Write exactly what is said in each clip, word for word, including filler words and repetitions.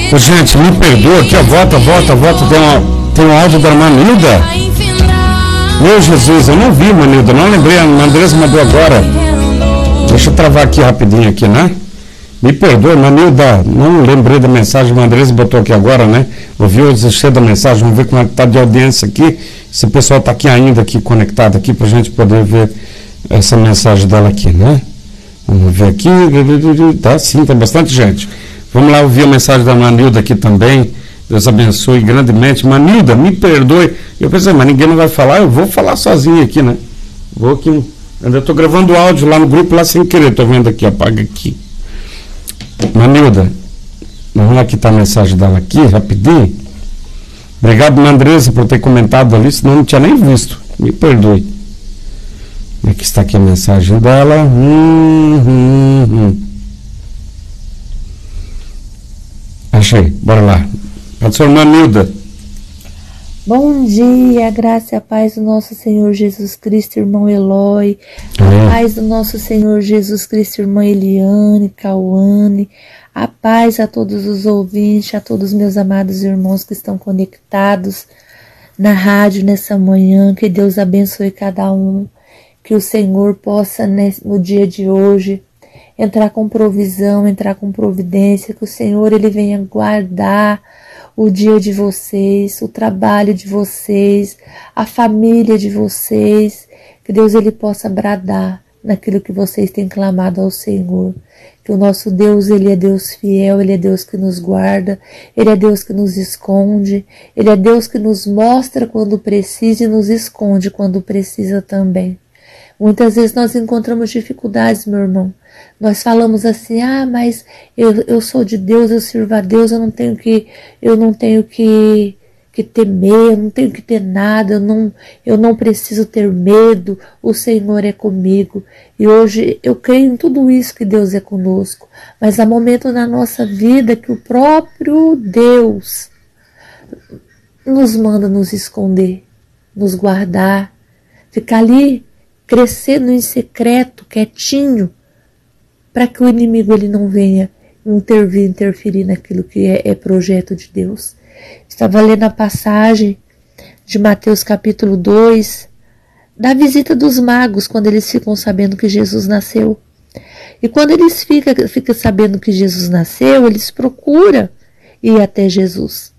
Ô, gente, me perdoa aqui, ó, volta, volta, volta, tem, uma, tem um áudio da Manilda. Meu Jesus, eu não vi, Manilda, não lembrei, a Andresa mandou agora. Deixa eu travar aqui rapidinho aqui, né? Me perdoa, Manilda, não lembrei da mensagem, a Andresa botou aqui agora, né? Ouviu o da mensagem, vamos ver como é que tá de audiência aqui, se o pessoal tá aqui ainda, aqui conectado aqui, pra gente poder ver essa mensagem dela aqui, né? Vamos ver aqui, tá sim, tem bastante gente. Vamos lá ouvir a mensagem da Manilda aqui também. Deus abençoe grandemente. Manilda, me perdoe. Eu pensei, mas ninguém não vai falar, eu vou falar sozinho aqui, né? Vou aqui. Ainda estou gravando áudio lá no grupo, lá sem querer. Estou vendo aqui, apaga aqui. Manilda, vamos lá que está a mensagem dela aqui, rapidinho. Obrigado, Andresa, por ter comentado ali, senão não tinha nem visto. Me perdoe. Aqui está aqui a mensagem dela. Hum, hum, hum. Achei, bora lá. Pastor Manilda. Bom dia, a graça e a paz do nosso Senhor Jesus Cristo, irmão Eloy. A É. paz do nosso Senhor Jesus Cristo, irmã Eliane, Cauane. A paz a todos os ouvintes, a todos os meus amados irmãos que estão conectados na rádio nessa manhã. Que Deus abençoe cada um. Que o Senhor possa, no dia de hoje, entrar com provisão, entrar com providência, que o Senhor ele venha guardar o dia de vocês, o trabalho de vocês, a família de vocês, que Deus ele possa bradar naquilo que vocês têm clamado ao Senhor, que o nosso Deus ele é Deus fiel, ele é Deus que nos guarda, ele é Deus que nos esconde, ele é Deus que nos mostra quando precisa e nos esconde quando precisa também. Muitas vezes nós encontramos dificuldades, meu irmão. Nós falamos assim, ah, mas eu, eu sou de Deus, eu sirvo a Deus, eu não tenho que, eu não tenho que, que temer, eu não tenho que ter nada, eu não, eu não preciso ter medo, o Senhor é comigo. E hoje eu creio em tudo isso que Deus é conosco. Mas há momentos na nossa vida que o próprio Deus nos manda nos esconder, nos guardar, ficar ali crescendo em secreto, quietinho, para que o inimigo ele não venha intervir, interferir naquilo que é, é projeto de Deus. Estava lendo a passagem de Mateus capítulo dois, da visita dos magos, quando eles ficam sabendo que Jesus nasceu. E quando eles ficam, ficam sabendo que Jesus nasceu, eles procuram ir até Jesus.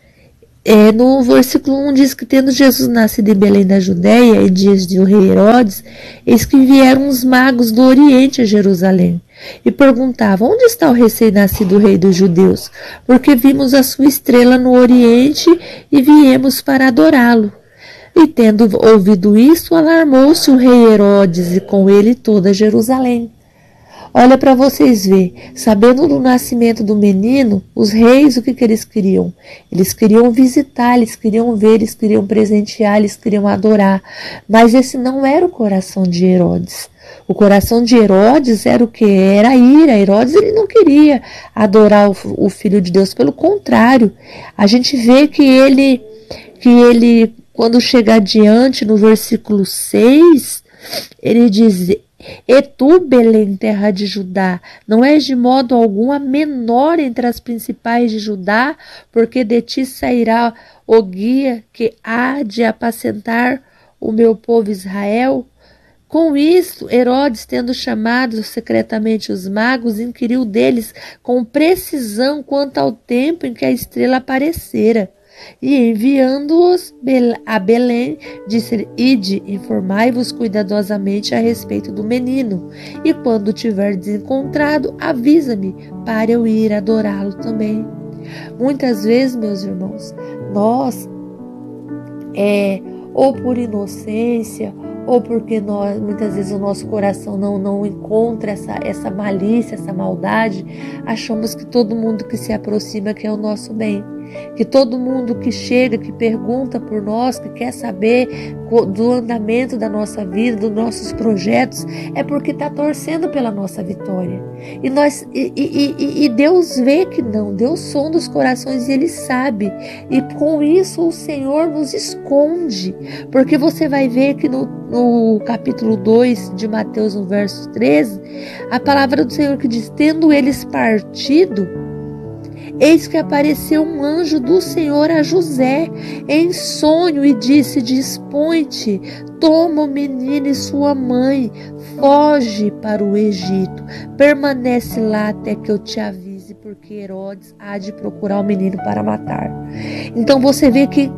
É, no versículo um diz que tendo Jesus nascido em Belém da Judéia, em dias de o rei Herodes, eis que vieram os magos do Oriente a Jerusalém e perguntavam, onde está o recém-nascido rei dos judeus? Porque vimos a sua estrela no Oriente e viemos para adorá-lo. E tendo ouvido isso, alarmou-se o rei Herodes e com ele toda Jerusalém. Olha para vocês verem, sabendo do nascimento do menino, os reis, o que, que eles queriam? Eles queriam visitar, eles queriam ver, eles queriam presentear, eles queriam adorar. Mas esse não era o coração de Herodes. O coração de Herodes era o que? Era a ira. Herodes ele não queria adorar o, o Filho de Deus, pelo contrário. A gente vê que ele, que ele quando chega adiante no versículo seis, ele diz... E tu, Belém, terra de Judá, não és de modo algum a menor entre as principais de Judá, porque de ti sairá o guia que há de apacentar o meu povo Israel. Com isso, Herodes, tendo chamado secretamente os magos, inquiriu deles com precisão quanto ao tempo em que a estrela aparecera. E enviando-os a Belém, disse: Ide, informai-vos cuidadosamente a respeito do menino, e quando o tiverdes encontrado, avisa-me, para eu ir adorá-lo também. Muitas vezes, meus irmãos, nós, é, ou por inocência, ou porque nós, muitas vezes o nosso coração não, não encontra essa, essa malícia, essa maldade, achamos que todo mundo que se aproxima quer o nosso bem. Que todo mundo que chega, que pergunta por nós, que quer saber do andamento da nossa vida, dos nossos projetos, é porque está torcendo pela nossa vitória. E, nós, e, e, e Deus vê que não, Deus sonda os corações e Ele sabe. E com isso o Senhor nos esconde. Porque você vai ver que no, no capítulo dois de Mateus, no verso treze, a palavra do Senhor que diz, tendo eles partido, Eis que apareceu um anjo do Senhor a José em sonho e disse: dispõe-te, toma o menino e sua mãe, foge para o Egito, permanece lá até que eu te avise, porque Herodes há de procurar o menino para matar. Então você vê que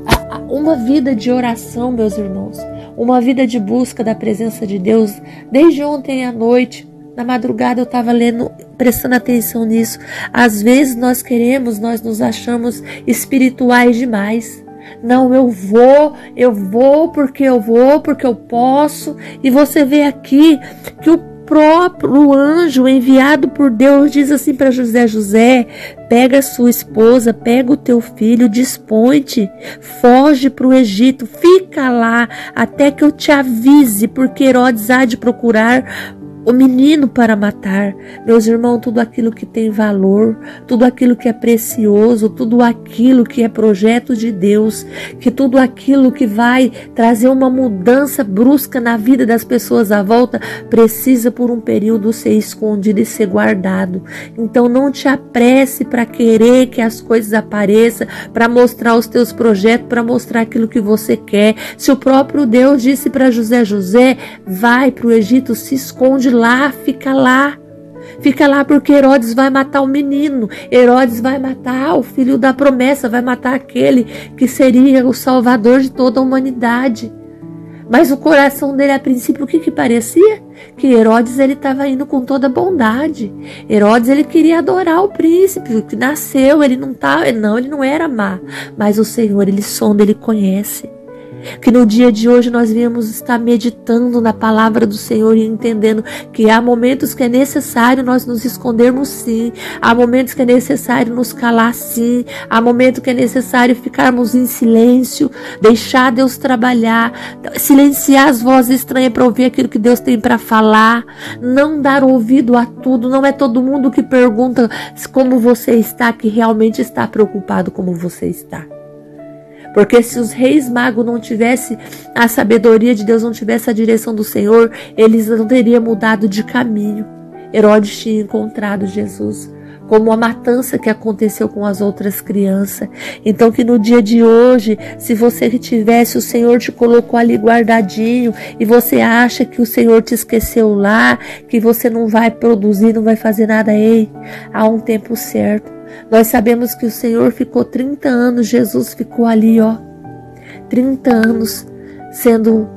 uma vida de oração, meus irmãos, uma vida de busca da presença de Deus, desde ontem à noite, na madrugada eu estava lendo, prestando atenção nisso. Às vezes nós queremos, nós nos achamos espirituais demais. Não, eu vou, eu vou porque eu vou, porque eu posso. E você vê aqui que o próprio anjo enviado por Deus diz assim para José: José, pega a sua esposa, pega o teu filho, dispõe-te, foge para o Egito, fica lá até que eu te avise, porque Herodes há de procurar o menino para matar. Meus irmãos, tudo aquilo que tem valor, tudo aquilo que é precioso, tudo aquilo que é projeto de Deus, que tudo aquilo que vai trazer uma mudança brusca na vida das pessoas à volta, precisa por um período ser escondido e ser guardado. Então não te apresse para querer que as coisas apareçam, para mostrar os teus projetos, para mostrar aquilo que você quer. Se o próprio Deus disse para José: José, vai para o Egito, se esconde lá, fica lá, fica lá, porque Herodes vai matar o menino, Herodes vai matar o filho da promessa, vai matar aquele que seria o salvador de toda a humanidade. Mas o coração dele, a princípio, o que que parecia? Que Herodes, ele estava indo com toda bondade. Herodes, ele queria adorar o príncipe que nasceu, ele não tá, não, ele não era má, mas o Senhor, ele sonda, ele conhece. Que no dia de hoje nós viemos estar meditando na palavra do Senhor e entendendo que há momentos que é necessário nós nos escondermos, sim. Há momentos que é necessário nos calar, sim. Há momentos que é necessário ficarmos em silêncio, deixar Deus trabalhar, silenciar as vozes estranhas para ouvir aquilo que Deus tem para falar, não dar ouvido a tudo. Não é todo mundo que pergunta como você está que realmente está preocupado como você está. Porque se os reis magos não tivessem a sabedoria de Deus, não tivessem a direção do Senhor, eles não teriam mudado de caminho. Herodes tinha encontrado Jesus, como a matança que aconteceu com as outras crianças. Então que no dia de hoje, se você tivesse, o Senhor te colocou ali guardadinho, e você acha que o Senhor te esqueceu lá, que você não vai produzir, não vai fazer nada, ei, há um tempo certo. Nós sabemos que o Senhor ficou trinta anos, Jesus ficou ali, ó, trinta anos sendo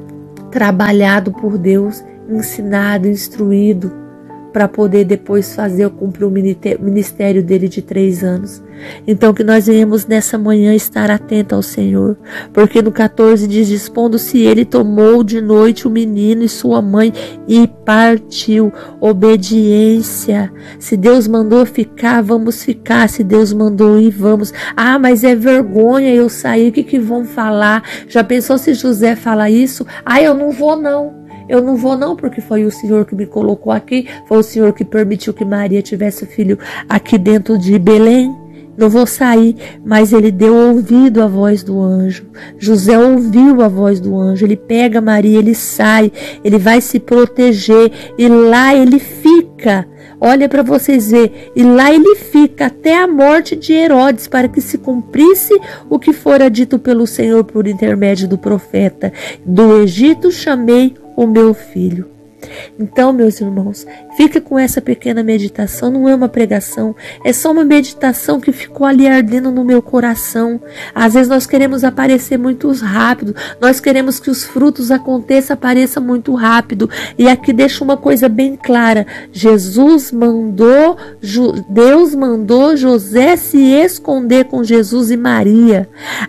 trabalhado por Deus, ensinado, instruído, para poder depois fazer, cumprir o ministério dele de três anos. Então que nós venhamos nessa manhã estar atento ao Senhor, porque no quatorze diz: dispondo-se ele, tomou de noite o menino e sua mãe e partiu. Obediência. Se Deus mandou ficar, vamos ficar. Se Deus mandou ir, vamos. Ah, mas é vergonha eu sair, o que que vão falar? Já pensou se José fala isso? Ah, eu não vou não. Eu não vou não, porque foi o Senhor que me colocou aqui, foi o Senhor que permitiu que Maria tivesse o filho aqui dentro de Belém. Não vou sair, mas ele deu ouvido à voz do anjo. José ouviu a voz do anjo, ele pega Maria, ele sai, ele vai se proteger e lá ele fica. Olha para vocês verem, e lá ele fica até a morte de Herodes, para que se cumprisse o que fora dito pelo Senhor por intermédio do profeta: do Egito chamei o meu filho. Então, meus irmãos, fica com essa pequena meditação. Não é uma pregação, é só uma meditação que ficou ali ardendo no meu coração. Às vezes nós queremos aparecer muito rápido, nós queremos que os frutos aconteçam, apareçam muito rápido. E aqui deixa uma coisa bem clara: Jesus mandou, Deus mandou José se esconder com Jesus e Maria,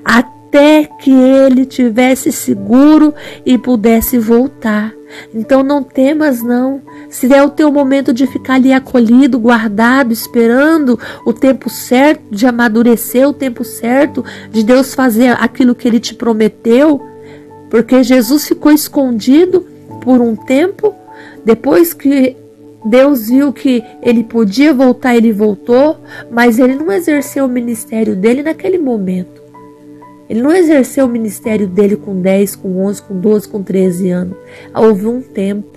até que ele tivesse seguro e pudesse voltar. Então não temas não, se é o teu momento de ficar ali acolhido, guardado, esperando o tempo certo de amadurecer, o tempo certo de Deus fazer aquilo que ele te prometeu, porque Jesus ficou escondido por um tempo, depois que Deus viu que ele podia voltar, ele voltou, mas ele não exerceu o ministério dele naquele momento. Ele não exerceu o ministério dele com dez, com onze, com doze, com treze anos. Houve um tempo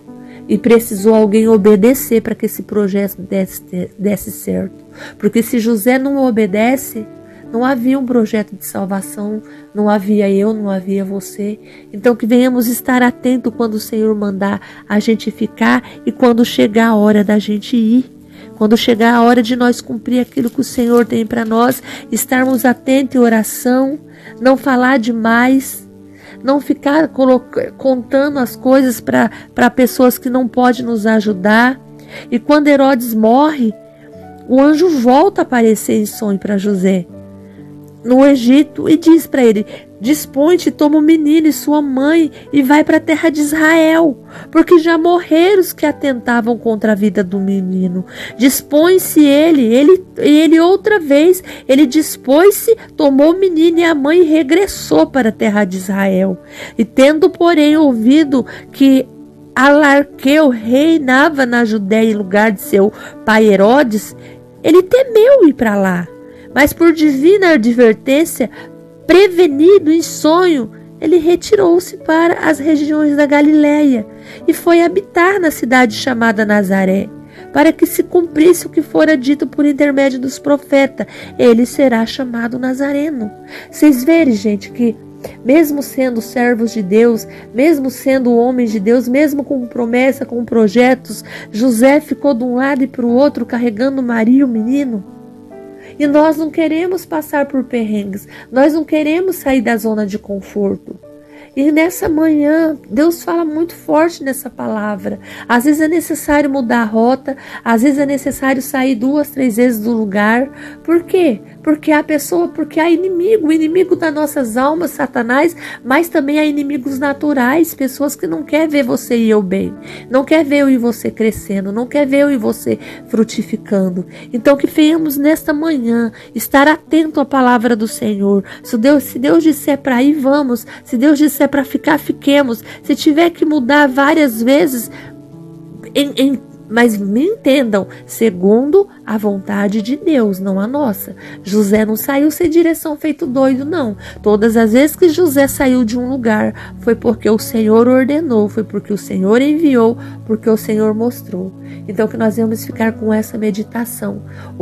E precisou alguém obedecer para que esse projeto desse, desse certo. Porque se José não obedece, não havia um projeto de salvação, não havia eu, não havia você. Então que venhamos estar atentos quando o Senhor mandar a gente ficar e quando chegar a hora da gente ir. Quando chegar a hora de nós cumprir aquilo que o Senhor tem para nós, estarmos atentos em oração, não falar demais, não ficar contando as coisas para pessoas que não podem nos ajudar. E quando Herodes morre, o anjo volta a aparecer em sonho para José no Egito e diz para ele: dispõe-te, toma o menino e sua mãe e vai para a terra de Israel, porque já morreram os que atentavam contra a vida do menino. Dispõe-se ele, ele, ele outra vez, ele dispôs-se, tomou o menino e a mãe e regressou para a terra de Israel. E tendo, porém, ouvido que Alarqueu reinava na Judéia em lugar de seu pai Herodes, ele temeu ir para lá. Mas por divina advertência, prevenido em sonho, ele retirou-se para as regiões da Galiléia e foi habitar na cidade chamada Nazaré, para que se cumprisse o que fora dito por intermédio dos profetas: ele será chamado Nazareno. Vocês verem, gente, que mesmo sendo servos de Deus, mesmo sendo homens de Deus, mesmo com promessa, com projetos, José ficou de um lado e para o outro carregando Maria, o menino. E nós não queremos passar por perrengues, nós não queremos sair da zona de conforto. E nessa manhã, Deus fala muito forte nessa palavra. Às vezes é necessário mudar a rota, às vezes é necessário sair duas, três vezes do lugar. Por quê? Porque há pessoa, porque há inimigo, o inimigo das nossas almas, Satanás, mas também há inimigos naturais, pessoas que não querem ver você e eu bem, não quer ver eu e você crescendo, não quer ver eu e você frutificando. Então que venhamos nesta manhã estar atento à palavra do Senhor. Se Deus, se Deus disser para ir, vamos. Se Deus disser para ficar, fiquemos. Se tiver que mudar várias vezes, em, em, mas me entendam, segundo a vontade de Deus, não a nossa. José não saiu sem direção feito doido, não. Todas as vezes que José saiu de um lugar, foi porque o Senhor ordenou, foi porque o Senhor enviou, porque o Senhor mostrou. Então que nós vamos ficar com essa meditação,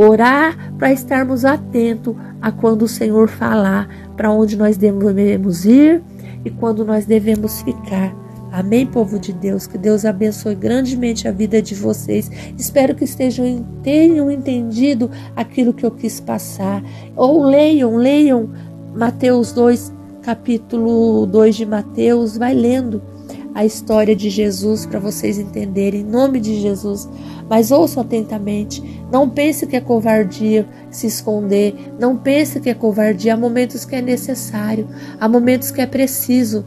orar para estarmos atentos a quando o Senhor falar, para onde nós devemos ir e quando nós devemos ficar. Amém, povo de Deus? Que Deus abençoe grandemente a vida de vocês. Espero que estejam, tenham entendido aquilo que eu quis passar. Ou leiam, leiam Mateus dois, capítulo dois de Mateus. Vai lendo a história de Jesus para vocês entenderem, em nome de Jesus. Mas ouçam atentamente. Não pense que é covardia se esconder. Não pense que é covardia. Há momentos que é necessário. Há momentos que é preciso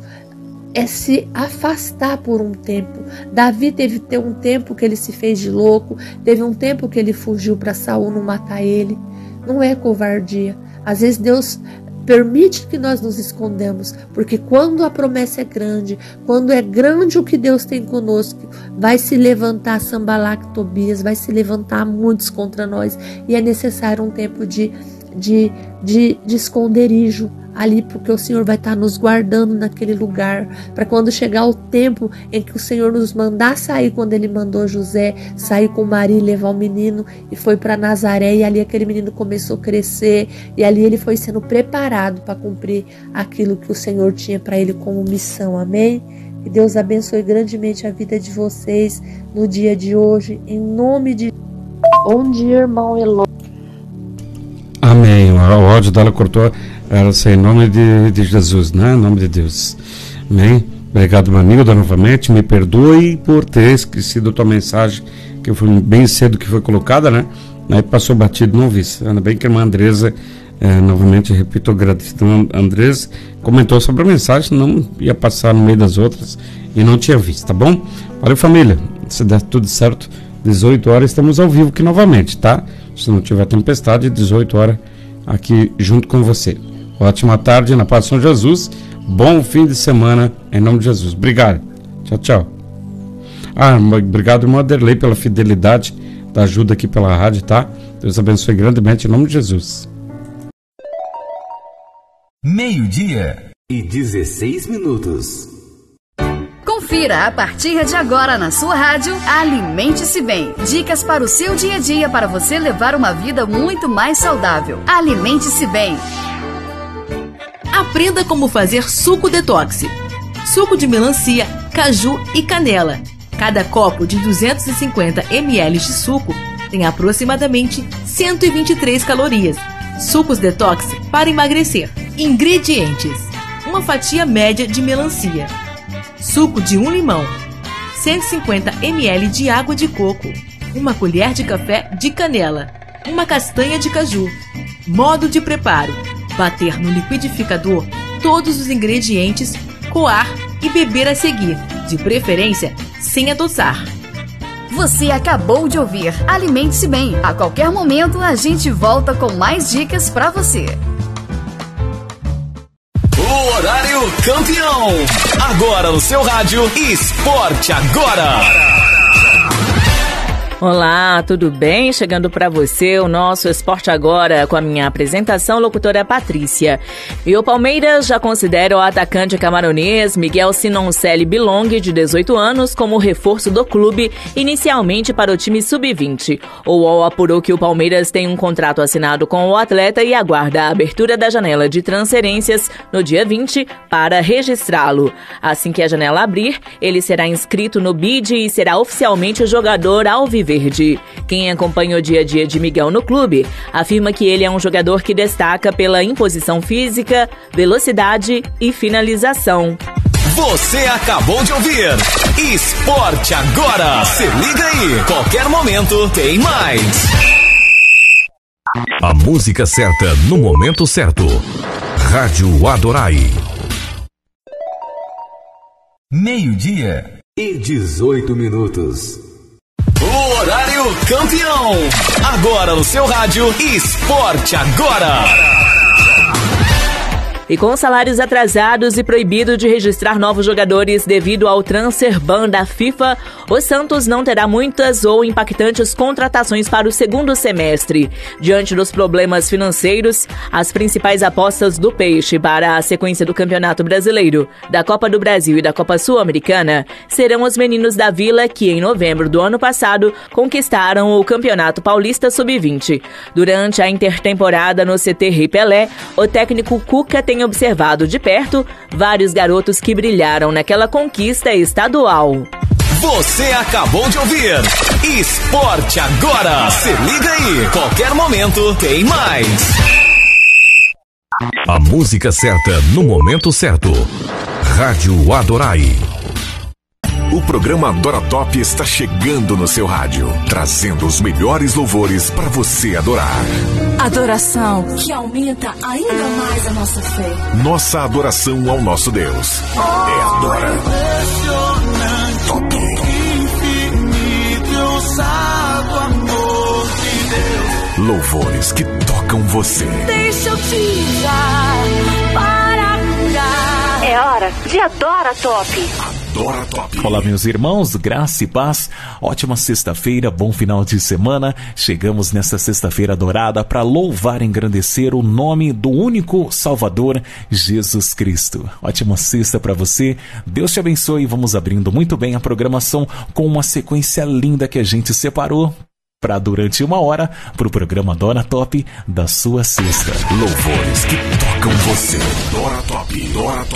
é se afastar por um tempo. Davi teve ter um tempo que ele se fez de louco. Teve um tempo que ele fugiu para Saul não matar ele. Não é covardia. Às vezes Deus permite que nós nos escondamos, porque quando a promessa é grande, quando é grande o que Deus tem conosco, vai se levantar Sanbalate, Tobias, vai se levantar muitos contra nós, e é necessário um tempo de, de, de, de esconderijo ali, porque o Senhor vai estar nos guardando naquele lugar, para quando chegar o tempo em que o Senhor nos mandar sair, quando ele mandou José sair com Maria e levar o menino, e foi para Nazaré, e ali aquele menino começou a crescer, e ali ele foi sendo preparado para cumprir aquilo que o Senhor tinha para ele como missão. Amém? Que Deus abençoe grandemente a vida de vocês no dia de hoje, em nome de... Bom dia, irmão Elô. Amém. O áudio dela cortou. Ela sei, em nome de, de Jesus, né? Em nome de Deus. Amém. Obrigado, Manilda, novamente. Me perdoe por ter esquecido a tua mensagem, que foi bem cedo que foi colocada, né? Aí passou batido, não vi. Ainda bem que a irmã Andresa, é, novamente, repito, gratidão, Andresa, comentou sobre a mensagem, não ia passar no meio das outras e não tinha visto, tá bom? Valeu, família. Se der tudo certo, dezoito horas estamos ao vivo aqui novamente, tá? Se não tiver tempestade, dezoito horas aqui junto com você. Ótima tarde, na paz de São Jesus. Bom fim de semana, em nome de Jesus. Obrigado. Tchau, tchau. Ah, obrigado, irmão Aderlei, pela fidelidade da ajuda aqui pela rádio, tá? Deus abençoe grandemente, em nome de Jesus. Meio-dia e dezesseis minutos. Confira a partir de agora na sua rádio Alimente-se Bem. Dicas para o seu dia a dia para você levar uma vida muito mais saudável. Alimente-se Bem. Aprenda como fazer suco detox. Suco de melancia, caju e canela. Cada copo de duzentos e cinquenta mililitros de suco tem aproximadamente cento e vinte e três calorias. Sucos detox para emagrecer. Ingredientes: uma fatia média de melancia, suco de um limão, cento e cinquenta mililitros de água de coco, uma colher de café de canela, uma castanha de caju. Modo de preparo: bater no liquidificador todos os ingredientes, coar e beber a seguir, de preferência sem adoçar. Você acabou de ouvir Alimente-se Bem. A qualquer momento a gente volta com mais dicas para você. O horário campeão. Agora no seu rádio Esporte Agora. Olá, tudo bem? Chegando para você o nosso Esporte Agora com a minha apresentação, locutora Patrícia. E o Palmeiras já considera o atacante camaronês Miguel Sinoncelli Bilong, de dezoito anos, como reforço do clube, inicialmente para o time sub vinte. O U O L apurou que o Palmeiras tem um contrato assinado com o atleta e aguarda a abertura da janela de transferências no dia vinte para registrá-lo. Assim que a janela abrir, ele será inscrito no B I D e será oficialmente jogador alviverde. Verde. Quem acompanha o dia a dia de Miguel no clube afirma que ele é um jogador que destaca pela imposição física, velocidade e finalização. Você acabou de ouvir Esporte Agora. Se liga aí, qualquer momento tem mais. A música certa no momento certo. Rádio Adorai. Meio-dia e dezoito minutos. O horário campeão. Agora no seu rádio Esporte Agora. E com salários atrasados e proibido de registrar novos jogadores devido ao transfer ban da FIFA, o Santos não terá muitas ou impactantes contratações para o segundo semestre. Diante dos problemas financeiros, as principais apostas do Peixe para a sequência do Campeonato Brasileiro, da Copa do Brasil e da Copa Sul-Americana serão os meninos da Vila, que em novembro do ano passado conquistaram o Campeonato Paulista sub vinte. Durante a intertemporada no C T Rei Pelé, o técnico Cuca tem observado de perto vários garotos que brilharam naquela conquista estadual. Você acabou de ouvir Esporte Agora. Se liga aí, qualquer momento tem mais. A música certa no momento certo. Rádio Adorai. O programa Adora Top está chegando no seu rádio, trazendo os melhores louvores para você adorar. Adoração que aumenta ainda mais a nossa fé. Nossa adoração ao nosso Deus é Adora Top. Louvores que tocam você. Deixa eu te dar para curar. É hora de Adora Top. Adora Top. Olá, meus irmãos, graça e paz. Ótima sexta-feira, bom final de semana. Chegamos nesta sexta-feira adorada para louvar e engrandecer o nome do único Salvador, Jesus Cristo. Ótima sexta para você. Deus te abençoe. Vamos abrindo muito bem a programação com uma sequência linda que a gente separou para durante uma hora para o programa Adora Top da sua sexta. Louvores que tocam você. Adora Top. Adora Top.